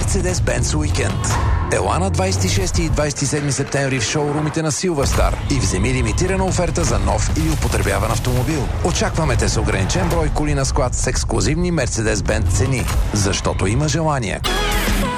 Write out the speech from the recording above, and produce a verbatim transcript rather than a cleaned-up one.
Mercedes-Benz Weekend. Ела на двадесет и шести и двадесет и седми септември в шоурумите на Silverstar и вземи лимитирана оферта за нов или употребяван автомобил. Очакваме те с ограничен брой коли на склад с ексклузивни Mercedes-Benz цени, защото има желание.